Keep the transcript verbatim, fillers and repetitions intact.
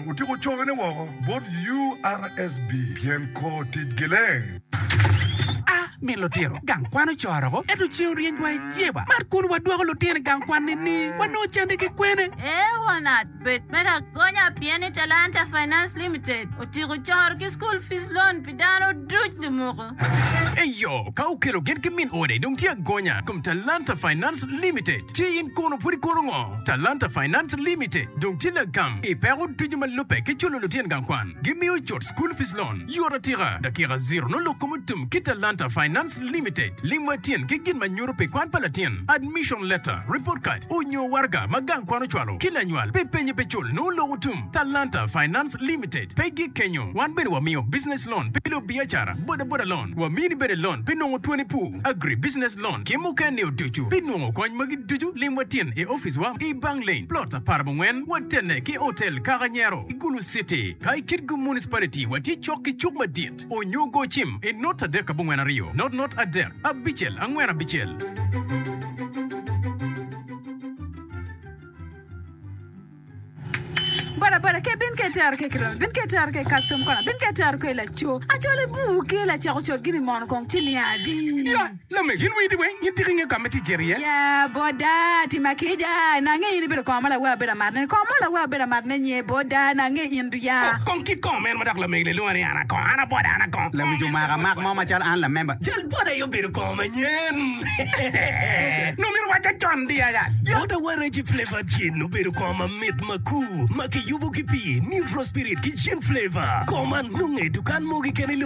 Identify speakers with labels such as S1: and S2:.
S1: utiko chogene wo bot U R S B bien ko titgeleng.
S2: Ah, mi lotero. Gang kwano chorogo. Edu chiuri ndwa jeba. Markunu wadwa lotero gang kwane ni. Wano chande ke kwene.
S3: Eh, wanat. Bet mera gonya pieni Talanta Finance Limited. Utiko chorogi school fees loan pidano duch lumoko.
S2: Eyo, kau kero gen kemin ode dong tia gonya kum Talanta Finance Limited. Chi in kono puri korongo. Talanta Finance Limited. Dong tila gam. E pero tujuma lupe ke chulo lotien gang kwan. Give me your school fees loan. Yora tira. Dakira zero no lokomutum kita Talanta Finance Limited. Lingwa tien ke gin manyuro pe kwan palatien. Admission letter, report card, unyo warga magang kwano chwalo. Kila nyual pe penye pe chul no logutum. Talanta Finance Limited. Pegi Kenyo. Wan beri wa miyo business loan. Pilo biachara. Boda boda loan. Wa mini beri loan. Pinongo twenty pu. Agri business loan. Kemo kane o duchu. Pinongo kwany magi duchu. Lingwa tien e office wa. E bang lane. Plot parabongwen. Watene ke hotel Karanyero. Igulu City. Kai Kitgu Municipality. Wati choki chukma diet. Onyo go chim. E nota deka bongwen Rio. Not not a der. A bichel. Angwena bichel.
S4: Bara bara ke bin ke tar ke kro bin ke tar ke custom kona bin ke tar ke la cho a cho le bu ke la cha cho gini mon kon tilia di
S2: Ya, la me hin wi di we. Yiti ringa kameti jeria.
S4: ya boda ti makija na nge ni be ko mala wa be la marne ko mala wa be la marne nye boda na nge indu ya
S2: Kon ki kon men madak la me le luani ana kon ana boda ana kon.
S5: La mi juma ga mak mama chal an la member.
S2: Jal boda yo bir ko ma nyen. No mir wa cha chon dia ya. Boda wa reji flavor gin no bir ko ma mit maku. Maki yubu kipi neutral spirit ki gin flavor. Ko man nunge dukan mo gi kenelo